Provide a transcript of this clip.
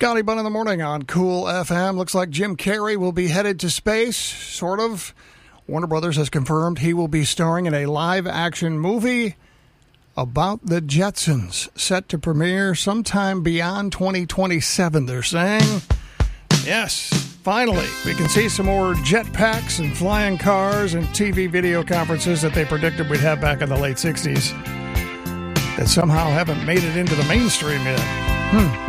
Scotty Bunn in the morning on Cool FM. Looks like Jim Carrey will be headed to space, sort of. Warner Brothers has confirmed he will be starring in a live-action movie about the Jetsons, set to premiere sometime beyond 2027, they're saying. Yes, finally, we can see some more jetpacks and flying cars and TV video conferences that they predicted we'd have back in the late 60s that somehow haven't made it into the mainstream yet.